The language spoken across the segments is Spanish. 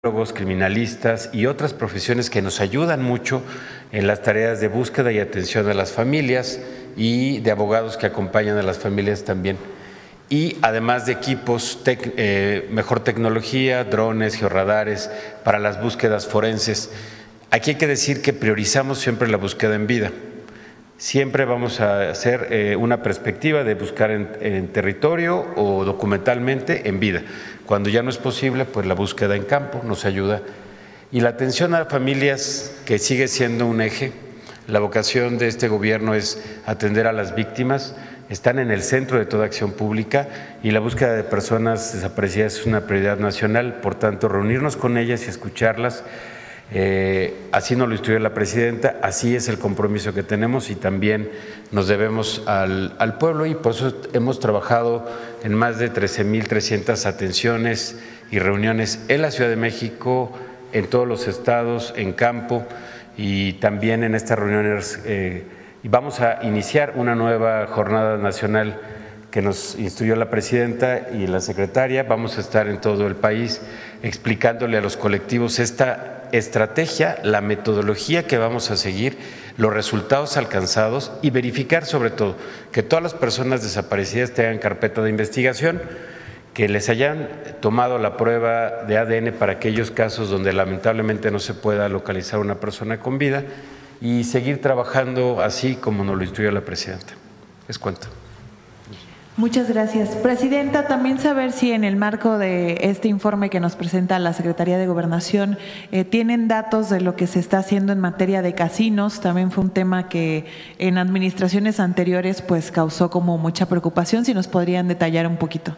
psicólogos, criminalistas y otras profesiones que nos ayudan mucho en las tareas de búsqueda y atención a las familias y de abogados que acompañan a las familias también. Y además de equipos, mejor tecnología, drones, georradares para las búsquedas forenses. Aquí hay que decir que priorizamos siempre la búsqueda en vida. Siempre vamos a hacer una perspectiva de buscar en territorio o documentalmente en vida. Cuando ya no es posible, pues la búsqueda en campo nos ayuda. Y la atención a familias, que sigue siendo un eje. La vocación de este gobierno es atender a las víctimas, están en el centro de toda acción pública y la búsqueda de personas desaparecidas es una prioridad nacional. Por tanto, reunirnos con ellas y escucharlas. Así nos lo instruyó la presidenta, así es el compromiso que tenemos y también nos debemos al pueblo, y por eso hemos trabajado en más de 13,300 atenciones y reuniones en la Ciudad de México, en todos los estados, en campo, y también en estas reuniones y vamos a iniciar una nueva jornada nacional que nos instruyó la presidenta y la secretaria. Vamos a estar en todo el país explicándole a los colectivos esta estrategia, la metodología que vamos a seguir, los resultados alcanzados y verificar sobre todo que todas las personas desaparecidas tengan carpeta de investigación, que les hayan tomado la prueba de ADN para aquellos casos donde lamentablemente no se pueda localizar una persona con vida, y seguir trabajando así como nos lo instruyó la presidenta. Les cuento. Muchas gracias. Presidenta, también saber si en el marco de este informe que nos presenta la Secretaría de Gobernación tienen datos de lo que se está haciendo en materia de casinos. También fue un tema que en administraciones anteriores pues causó como mucha preocupación. Si nos podrían detallar un poquito.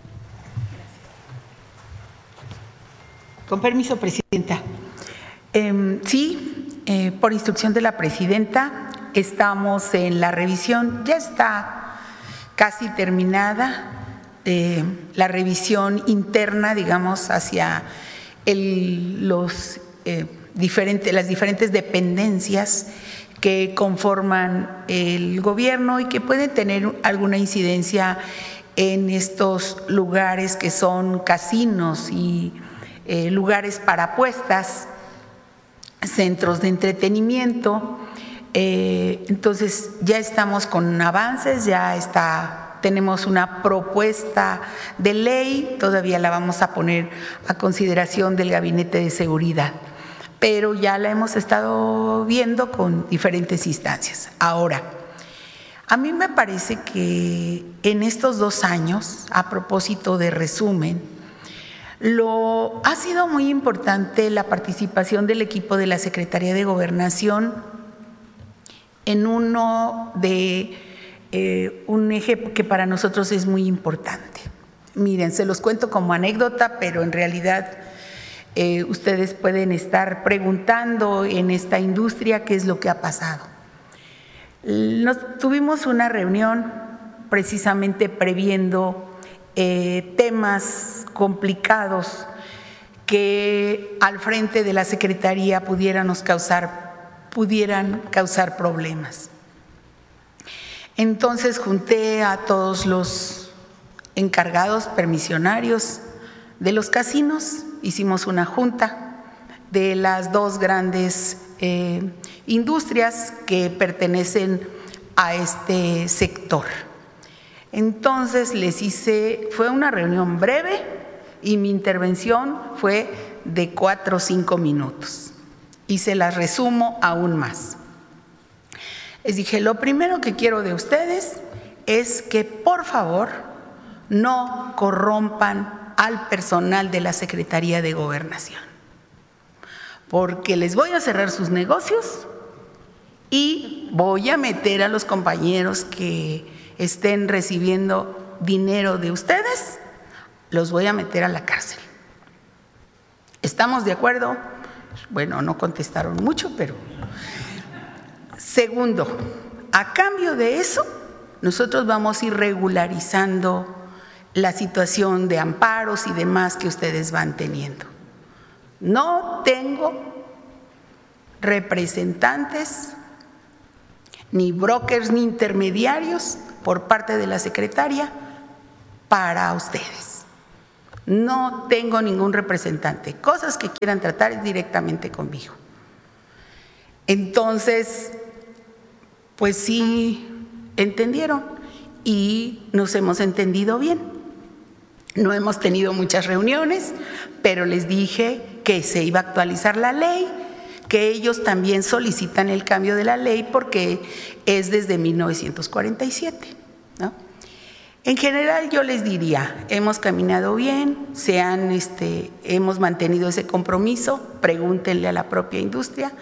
Con permiso, presidenta. Por instrucción de la presidenta, estamos en la revisión, ya está casi terminada, la revisión interna, digamos, hacia las diferentes dependencias que conforman el gobierno y que pueden tener alguna incidencia en estos lugares que son casinos y lugares para apuestas, centros de entretenimiento. Entonces ya estamos con avances, tenemos una propuesta de ley, todavía la vamos a poner a consideración del Gabinete de Seguridad, pero ya la hemos estado viendo con diferentes instancias. Ahora, a mí me parece que en estos 2 años, a propósito de resumen, ha sido muy importante la participación del equipo de la Secretaría de Gobernación en un eje que para nosotros es muy importante. Miren, se los cuento como anécdota, pero en realidad ustedes pueden estar preguntando en esta industria qué es lo que ha pasado. Tuvimos una reunión precisamente previendo temas complicados que al frente de la Secretaría pudieran causar problemas. Entonces junté a todos los encargados permisionarios de los casinos, hicimos una junta de las 2 grandes industrias que pertenecen a este sector. Entonces fue una reunión breve y mi intervención fue de 4 o 5 minutos y se las resumo aún más. Les dije, lo primero que quiero de ustedes es que por favor no corrompan al personal de la Secretaría de Gobernación, porque les voy a cerrar sus negocios y voy a meter a los compañeros que estén recibiendo dinero de ustedes, los voy a meter a la cárcel. ¿Estamos de acuerdo? Bueno, no contestaron mucho, pero… Segundo, a cambio de eso, nosotros vamos a ir regularizando la situación de amparos y demás que ustedes van teniendo. No tengo representantes, ni brokers, ni intermediarios por parte de la secretaria para ustedes. No tengo ningún representante. Cosas que quieran tratar es directamente conmigo. Entonces, pues sí entendieron y nos hemos entendido bien. No hemos tenido muchas reuniones, pero les dije que se iba a actualizar la ley, que ellos también solicitan el cambio de la ley porque es desde 1947, ¿no? En general yo les diría, hemos caminado bien, hemos mantenido ese compromiso, pregúntenle a la propia industria.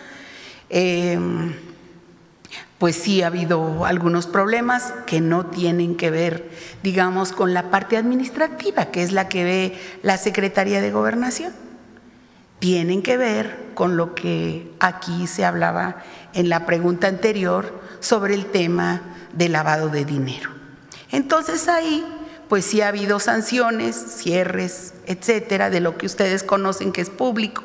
Pues sí ha habido algunos problemas que no tienen que ver, digamos, con la parte administrativa, que es la que ve la Secretaría de Gobernación. Tienen que ver con lo que aquí se hablaba en la pregunta anterior sobre el tema del lavado de dinero. Entonces ahí, pues sí ha habido sanciones, cierres, etcétera, de lo que ustedes conocen que es público,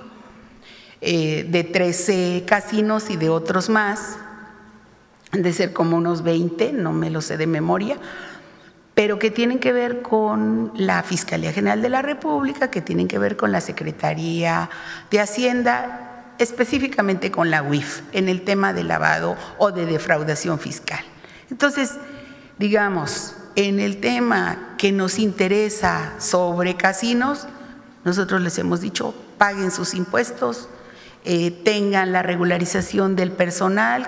de 13 casinos y de otros más, de ser como unos 20, no me lo sé de memoria, pero que tienen que ver con la Fiscalía General de la República, que tienen que ver con la Secretaría de Hacienda, específicamente con la UIF, en el tema de lavado o de defraudación fiscal. Entonces, digamos, en el tema que nos interesa sobre casinos, nosotros les hemos dicho, paguen sus impuestos, tengan la regularización del personal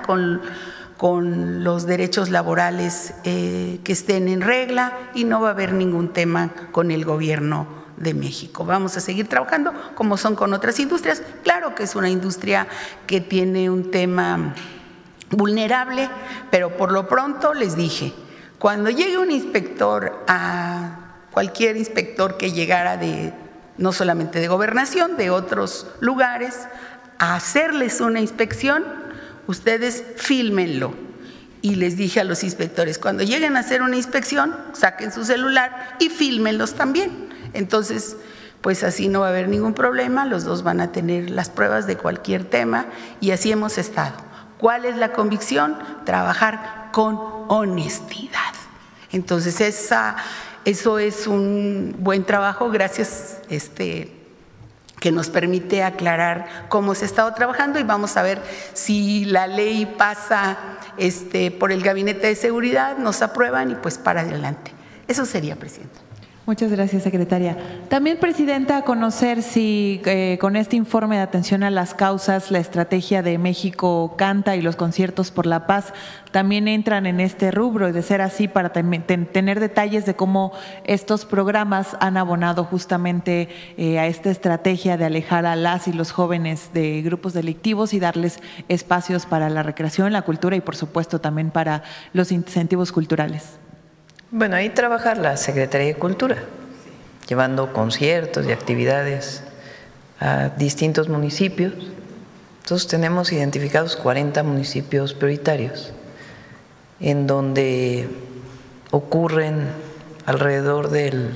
con los derechos laborales que estén en regla y no va a haber ningún tema con el gobierno de México. Vamos a seguir trabajando como son con otras industrias. Claro que es una industria que tiene un tema vulnerable, pero por lo pronto les dije, cuando llegue un inspector, a cualquier inspector que llegara no solamente de Gobernación, de otros lugares, a hacerles una inspección, ustedes fílmenlo. Y les dije a los inspectores, cuando lleguen a hacer una inspección, saquen su celular y fílmenlos también. Entonces, pues así no va a haber ningún problema, los dos van a tener las pruebas de cualquier tema y así hemos estado. ¿Cuál es la convicción? Trabajar con honestidad. Entonces, eso es un buen trabajo, gracias que nos permite aclarar cómo se ha estado trabajando y vamos a ver si la ley pasa por el Gabinete de Seguridad, nos aprueban y pues para adelante. Eso sería, Presidenta. Muchas gracias, secretaria. También, Presidenta, a conocer si con este informe de atención a las causas, la estrategia de México Canta y los conciertos por la paz también entran en este rubro y de ser así para tener detalles de cómo estos programas han abonado justamente a esta estrategia de alejar a las y los jóvenes de grupos delictivos y darles espacios para la recreación, la cultura y por supuesto también para los incentivos culturales. Bueno, ahí trabaja la Secretaría de Cultura, llevando conciertos y actividades a distintos municipios. Entonces tenemos identificados 40 municipios prioritarios en donde ocurren alrededor del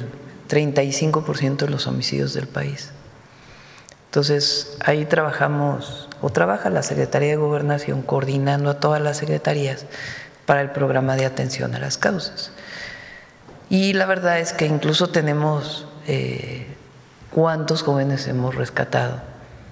35% de los homicidios del país. Entonces ahí trabajamos, o trabaja la Secretaría de Gobernación coordinando a todas las secretarías para el programa de atención a las causas. Y la verdad es que incluso tenemos cuántos jóvenes hemos rescatado,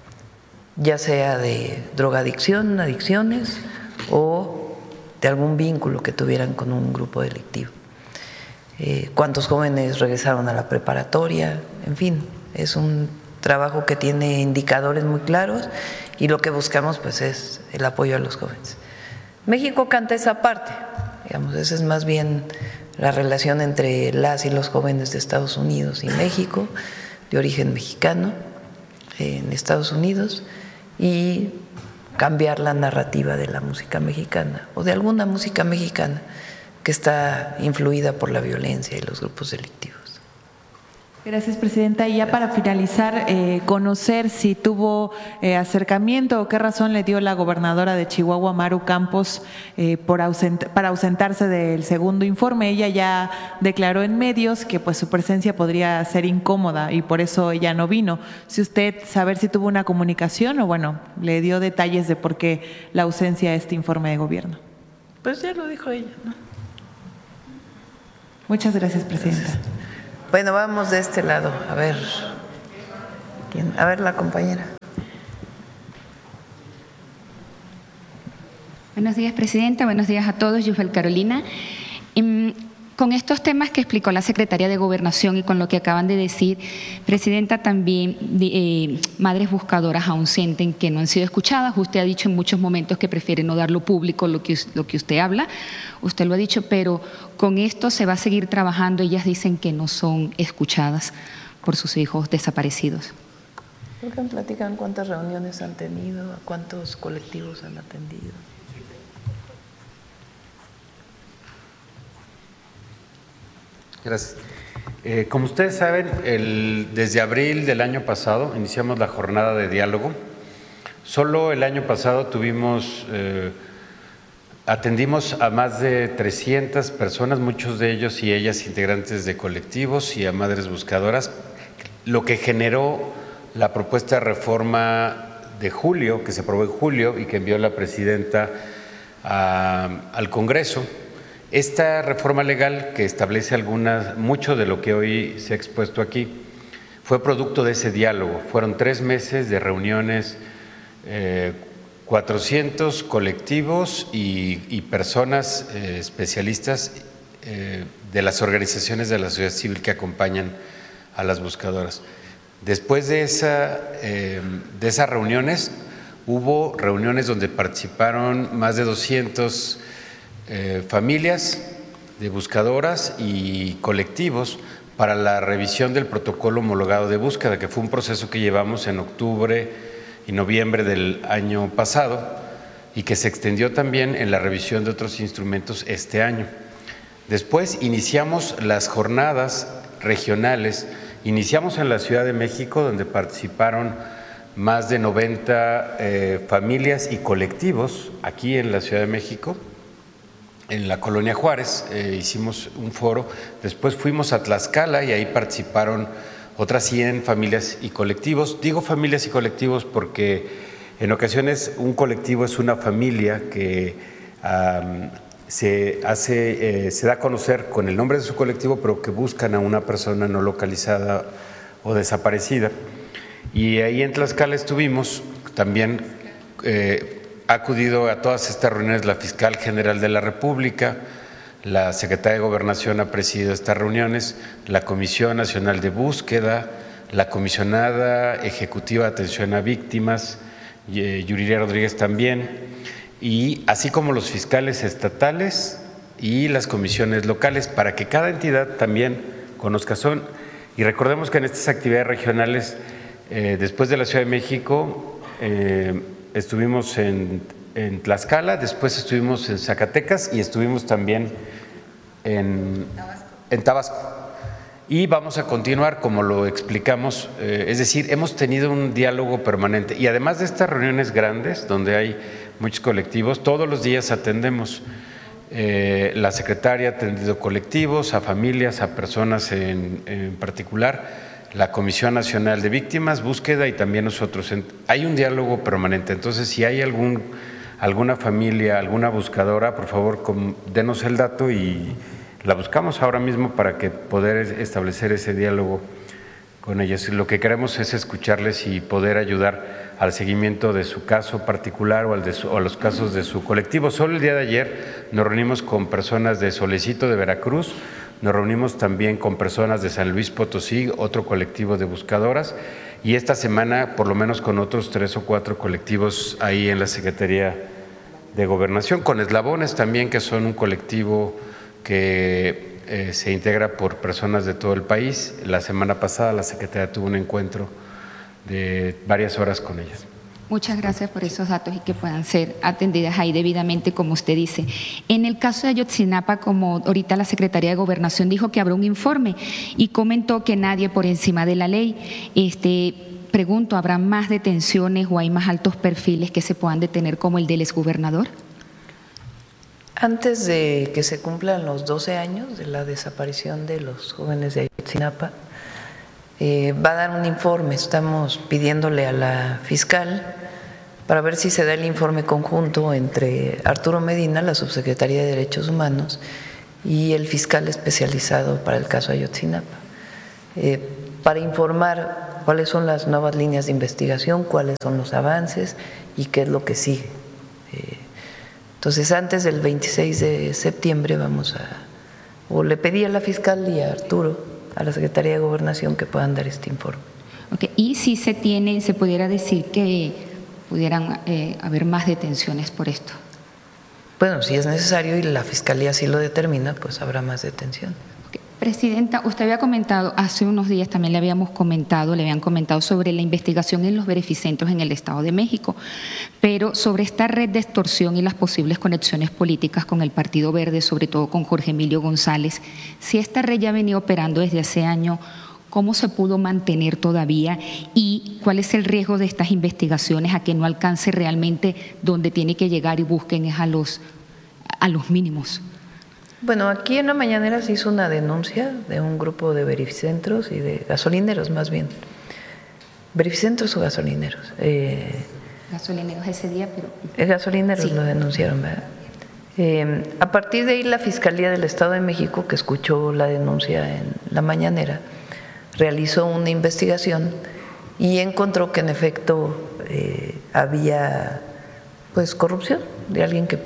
ya sea de drogadicción, adicciones o de algún vínculo que tuvieran con un grupo delictivo. Cuántos jóvenes regresaron a la preparatoria, en fin, es un trabajo que tiene indicadores muy claros y lo que buscamos pues es el apoyo a los jóvenes. México Canta esa parte, digamos, esa es más bien la relación entre las y los jóvenes de Estados Unidos y México, de origen mexicano, en Estados Unidos, y cambiar la narrativa de la música mexicana o de alguna música mexicana que está influida por la violencia y los grupos delictivos. Gracias, Presidenta. Y ya para finalizar, conocer si tuvo acercamiento o qué razón le dio la gobernadora de Chihuahua, Maru Campos, para ausentarse del segundo informe. Ella ya declaró en medios que pues su presencia podría ser incómoda y por eso ella no vino. Si usted saber si tuvo una comunicación o bueno, le dio detalles de por qué la ausencia de este informe de gobierno. Pues ya lo dijo ella, ¿no? Muchas gracias, Presidenta. Gracias. Bueno, vamos de este lado. A ver, ¿quién? A ver, la compañera. Buenos días, presidenta. Buenos días a todos. Yusbel Carolina. Con estos temas que explicó la secretaria de Gobernación y con lo que acaban de decir, presidenta, también madres buscadoras aún sienten que no han sido escuchadas. Usted ha dicho en muchos momentos que prefiere no darlo público, lo que usted habla. Usted lo ha dicho, pero con esto se va a seguir trabajando. Ellas dicen que no son escuchadas por sus hijos desaparecidos. ¿Por qué platican cuántas reuniones han tenido, a cuántos colectivos han atendido? Gracias. Como ustedes saben, desde abril del año pasado iniciamos la jornada de diálogo. Solo el año pasado atendimos a más de 300 personas, muchos de ellos y ellas integrantes de colectivos y a madres buscadoras, lo que generó la propuesta de reforma de julio, que se aprobó en julio y que envió la presidenta al Congreso. Esta reforma legal que establece mucho de lo que hoy se ha expuesto aquí fue producto de ese diálogo. Fueron 3 meses de reuniones, 400 colectivos y personas especialistas de las organizaciones de la sociedad civil que acompañan a las buscadoras. Después de esas reuniones, hubo reuniones donde participaron más de 200 familias de buscadoras y colectivos para la revisión del protocolo homologado de búsqueda, que fue un proceso que llevamos en octubre y noviembre del año pasado y que se extendió también en la revisión de otros instrumentos este año. Después iniciamos las jornadas regionales, iniciamos en la Ciudad de México, donde participaron más de 90 familias y colectivos aquí en la Ciudad de México. En la Colonia Juárez hicimos un foro, después fuimos a Tlaxcala y ahí participaron otras 100 familias y colectivos. Digo familias y colectivos porque en ocasiones un colectivo es una familia que se da a conocer con el nombre de su colectivo, pero que buscan a una persona no localizada o desaparecida. Y ahí en Tlaxcala estuvimos también. Ha acudido a todas estas reuniones la Fiscal General de la República, la Secretaría de Gobernación ha presidido estas reuniones, la Comisión Nacional de Búsqueda, la Comisionada Ejecutiva de Atención a Víctimas, Yuriria Rodríguez también, y así como los fiscales estatales y las comisiones locales, para que cada entidad también conozca. Y recordemos que en estas actividades regionales, después de la Ciudad de México, estuvimos en Tlaxcala, después estuvimos en Zacatecas y estuvimos también en Tabasco. Y vamos a continuar como lo explicamos, es decir, hemos tenido un diálogo permanente y además de estas reuniones grandes donde hay muchos colectivos, todos los días atendemos. La secretaria ha atendido colectivos, a familias, a personas en particular, la Comisión Nacional de Víctimas, Búsqueda y también nosotros. Hay un diálogo permanente, entonces si hay alguna familia, alguna buscadora, por favor denos el dato y la buscamos ahora mismo para que poder establecer ese diálogo con ellas. Lo que queremos es escucharles y poder ayudar al seguimiento de su caso particular o a los casos de su colectivo. Solo el día de ayer nos reunimos con personas de Solecito de Veracruz, nos reunimos también con personas de San Luis Potosí, otro colectivo de buscadoras, y esta semana por lo menos con otros 3 o 4 colectivos ahí en la Secretaría de Gobernación, con Eslabones también, que son un colectivo que se integra por personas de todo el país. La semana pasada la Secretaría tuvo un encuentro de varias horas con ellas. Muchas gracias por esos datos y que puedan ser atendidas ahí debidamente, como usted dice. En el caso de Ayotzinapa, como ahorita la Secretaría de Gobernación dijo que habrá un informe y comentó que nadie por encima de la ley. Pregunto, ¿habrá más detenciones o hay más altos perfiles que se puedan detener como el del exgobernador? Antes de que se cumplan los 12 años de la desaparición de los jóvenes de Ayotzinapa, va a dar un informe. Estamos pidiéndole a la fiscal para ver si se da el informe conjunto entre Arturo Medina, la subsecretaria de Derechos Humanos, y el fiscal especializado para el caso Ayotzinapa. para informar cuáles son las nuevas líneas de investigación, cuáles son los avances y qué es lo que sigue. Entonces, antes del 26 de septiembre le pedí a la fiscal y a Arturo, a la Secretaría de Gobernación, que puedan dar este informe. Okay. Y si se pudiera decir que pudieran haber más detenciones por esto. Bueno, si es necesario y la Fiscalía así lo determina, pues habrá más detención. Okay. Presidenta, usted había comentado, hace unos días también le habían comentado sobre la investigación en los verificentros en el Estado de México, pero sobre esta red de extorsión y las posibles conexiones políticas con el Partido Verde, sobre todo con Jorge Emilio González, si esta red ya venía operando desde hace años, ¿cómo se pudo mantener todavía y cuál es el riesgo de estas investigaciones a que no alcance realmente donde tiene que llegar y busquen a los mínimos? Bueno, aquí en la mañanera se hizo una denuncia de un grupo de verificentros y de gasolineros, más bien. ¿Verificentros o gasolineros? Gasolineros ese día, pero… Gasolineros sí. Lo denunciaron, ¿verdad? A partir de ahí la Fiscalía del Estado de México, que escuchó la denuncia en la mañanera, realizó una investigación y encontró que en efecto había pues corrupción de alguien que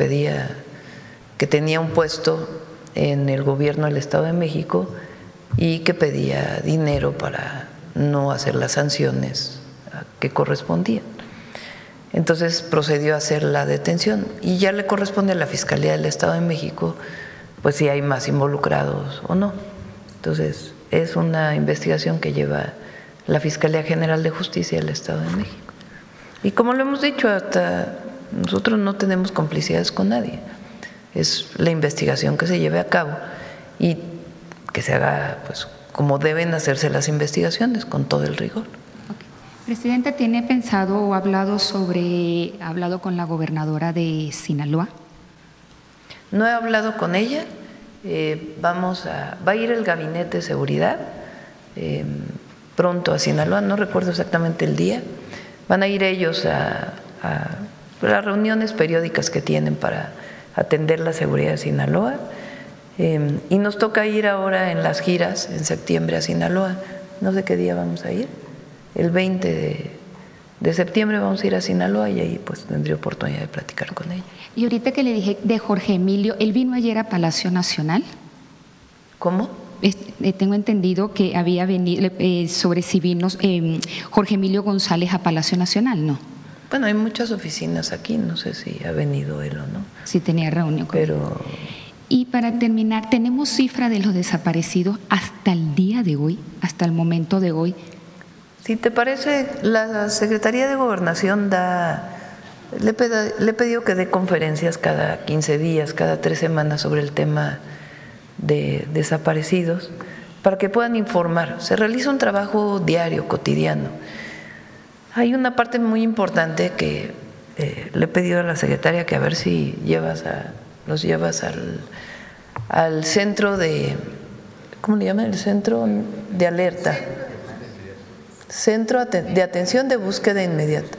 tenía un puesto en el gobierno del Estado de México y que pedía dinero para no hacer las sanciones que correspondían. Entonces procedió a hacer la detención y ya le corresponde a la Fiscalía del Estado de México pues si hay más involucrados o no. Entonces es una investigación que lleva la Fiscalía General de Justicia del Estado de México. Y como lo hemos dicho, hasta nosotros no tenemos complicidades con nadie. Es la investigación que se lleve a cabo y que se haga pues como deben hacerse las investigaciones, con todo el rigor. Okay. Presidenta, ¿tiene pensado o ha hablado con la gobernadora de Sinaloa? No he hablado con ella. Va a ir el gabinete de seguridad pronto a Sinaloa, no recuerdo exactamente el día. Van a ir ellos a las reuniones periódicas que tienen para atender la seguridad de Sinaloa, y nos toca ir ahora en las giras en septiembre a Sinaloa. No sé qué día vamos a ir, el 20 de septiembre vamos a ir a Sinaloa y ahí pues tendré oportunidad de platicar con ella. Y ahorita que le dije de Jorge Emilio, ¿él vino ayer a Palacio Nacional? ¿Cómo? Tengo entendido que había venido sobre si vino Jorge Emilio González a Palacio Nacional, ¿no? Bueno, hay muchas oficinas aquí, no sé si ha venido él o no. Sí, tenía reunión con él. Y para terminar, ¿tenemos cifra de los desaparecidos hasta el día de hoy, hasta el momento de hoy? Si te parece, la Secretaría de Gobernación le he pedido que dé conferencias cada 15 días, cada 3 semanas sobre el tema de desaparecidos, para que puedan informar. Se realiza un trabajo diario, cotidiano. Hay una parte muy importante que le he pedido a la secretaria que a ver si los llevas al centro de, ¿cómo le llaman? El centro de alerta. Centro de atención de búsqueda inmediata.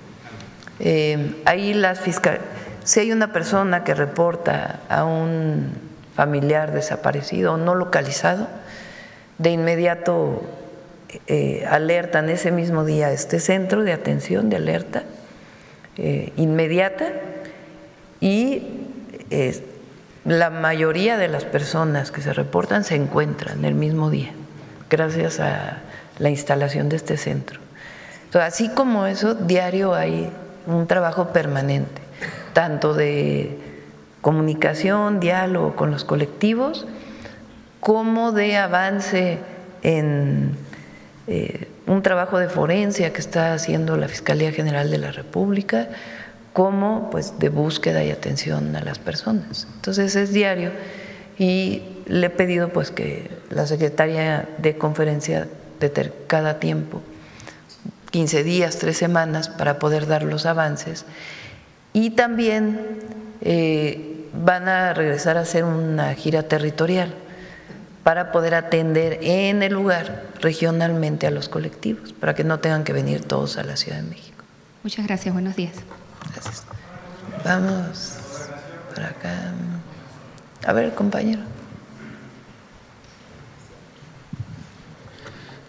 Ahí si hay una persona que reporta a un familiar desaparecido o no localizado, de inmediato alertan ese mismo día a este centro de atención de alerta inmediata, y la mayoría de las personas que se reportan se encuentran el mismo día gracias a la instalación de este centro. Entonces, así como eso, diario hay un trabajo permanente, tanto de comunicación, diálogo con los colectivos, como de avance en un trabajo de forencia que está haciendo la Fiscalía General de la República, como pues de búsqueda y atención a las personas. Entonces es diario y le he pedido pues que la secretaria dé conferencia de cada tiempo, 15 días, 3 semanas, para poder dar los avances. Y también van a regresar a hacer una gira territorial para poder atender en el lugar regionalmente a los colectivos, para que no tengan que venir todos a la Ciudad de México. Muchas gracias, buenos días. Gracias. Vamos por acá. A ver, compañero.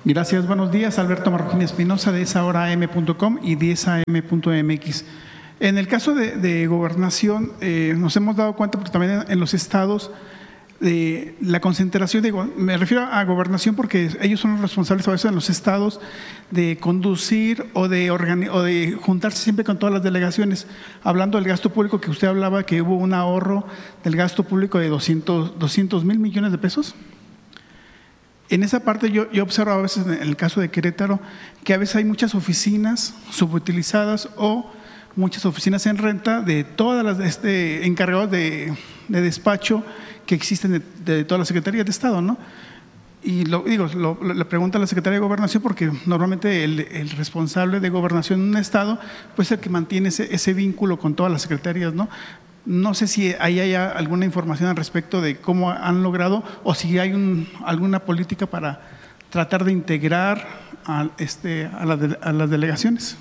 Gracias, buenos días. Alberto Marroquín Espinosa de esahora.am.com y de esam.mx. En el caso de gobernación, nos hemos dado cuenta, pero también en los estados, de la concentración, me refiero a gobernación porque ellos son los responsables a veces en los estados de conducir o de juntarse siempre con todas las delegaciones. Hablando del gasto público, que usted hablaba que hubo un ahorro del gasto público de 200 mil millones de pesos. En esa parte yo observo a veces en el caso de Querétaro que a veces hay muchas oficinas subutilizadas o muchas oficinas en renta de todas las encargados de despacho que existen de todas las secretarías de Estado, ¿no? Y le pregunto a la Secretaría de Gobernación porque normalmente el responsable de Gobernación en un Estado pues es el que mantiene ese vínculo con todas las secretarías, ¿no? No sé si ahí hay alguna información al respecto de cómo han logrado o si hay alguna política para tratar de integrar a las delegaciones.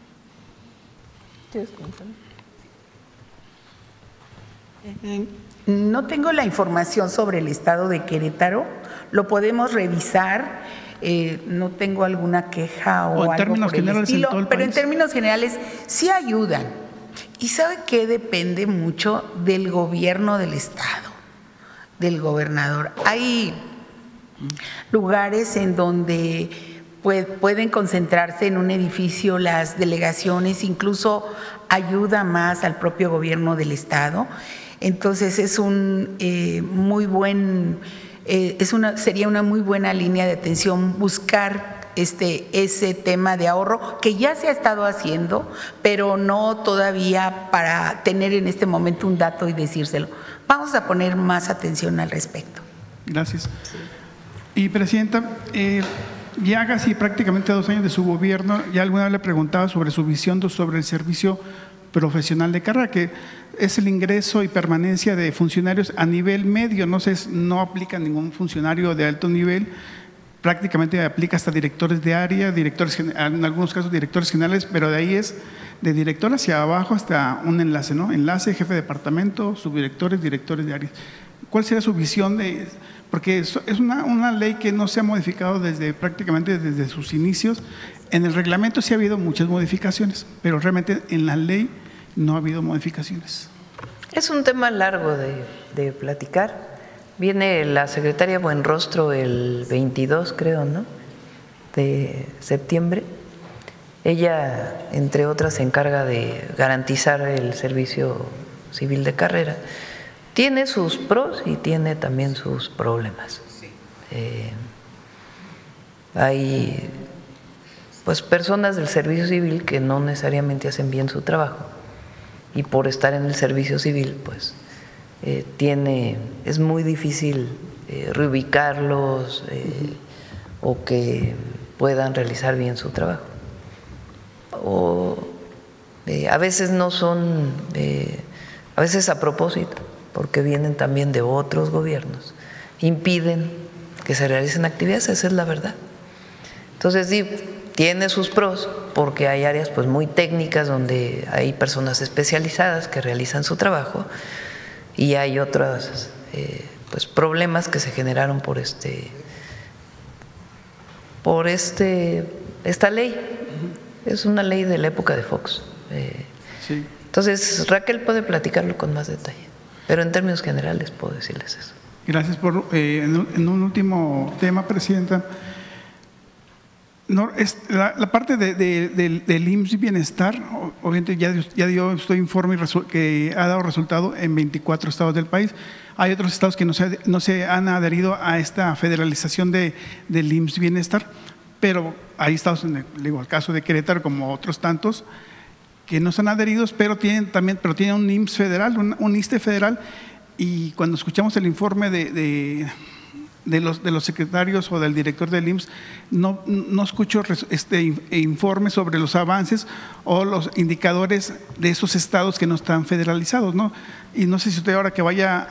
No tengo la información sobre el estado de Querétaro, lo podemos revisar, no tengo alguna queja o algo por el estilo, pero en términos generales sí ayudan. ¿Y sabe qué? Depende mucho del gobierno del estado, del gobernador. Hay lugares en donde pueden concentrarse en un edificio las delegaciones, incluso ayuda más al propio gobierno del estado. Entonces es sería una muy buena línea de atención buscar ese tema de ahorro que ya se ha estado haciendo, pero no todavía para tener en este momento un dato y decírselo. Vamos a poner más atención al respecto. Gracias. Y Presidenta, ya casi prácticamente 2 años de su gobierno, ya alguna vez le preguntaba sobre su visión sobre el servicio profesional de carrera, que es el ingreso y permanencia de funcionarios a nivel medio, no aplica a ningún funcionario de alto nivel, prácticamente aplica hasta directores de área, en algunos casos directores generales, pero de ahí es de director hacia abajo hasta un enlace, ¿no? Enlace, jefe de departamento, subdirectores, directores de área. ¿Cuál sería su visión porque es una ley que no se ha modificado prácticamente desde sus inicios? En el reglamento sí ha habido muchas modificaciones, pero realmente en la ley no ha habido modificaciones. Es un tema largo de platicar. Viene la secretaria Buenrostro el 22, creo, ¿no?, de septiembre. Ella, entre otras, se encarga de garantizar el servicio civil de carrera. Tiene sus pros y tiene también sus problemas. Hay pues personas del servicio civil que no necesariamente hacen bien su trabajo y por estar en el servicio civil pues es muy difícil reubicarlos o que puedan realizar bien su trabajo. A veces no son, a veces a propósito, porque vienen también de otros gobiernos, impiden que se realicen actividades, esa es la verdad. Entonces, tiene sus pros porque hay áreas pues muy técnicas donde hay personas especializadas que realizan su trabajo y hay otros pues problemas que se generaron por esta ley. Es una ley de la época de Fox. Sí. Entonces, Raquel puede platicarlo con más detalle, pero en términos generales puedo decirles eso. Gracias. En un último tema, Presidenta, la parte del IMSS Bienestar, obviamente ya dio este informe que ha dado resultado en 24 estados del país. Hay otros estados que no se han adherido a esta federalización del IMSS Bienestar, pero hay estados, el caso de Querétaro como otros tantos, que no están adheridos, pero tienen un IMSS federal, un ISSSTE federal. Y cuando escuchamos el informe de los secretarios o del director del IMSS, no escucho informe sobre los avances o los indicadores de esos estados que no están federalizados, ¿no? Y no sé si usted ahora que vaya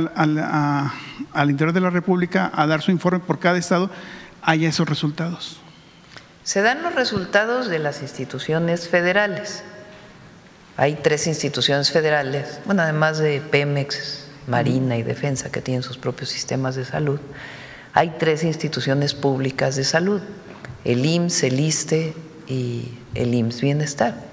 al interior de la República a dar su informe por cada estado, haya esos resultados. Se dan los resultados de las instituciones federales. Hay 3 instituciones federales, bueno, además de Pemex, Marina y Defensa, que tienen sus propios sistemas de salud. Hay 3 instituciones públicas de salud, el IMSS, el ISSSTE y el IMSS Bienestar.